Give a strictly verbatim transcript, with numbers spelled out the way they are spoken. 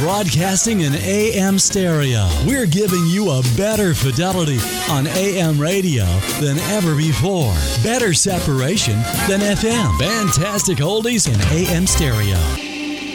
Broadcasting in A M stereo. We're giving you a better fidelity on A M radio than ever before. Better separation than F M. Fantastic oldies in A M stereo.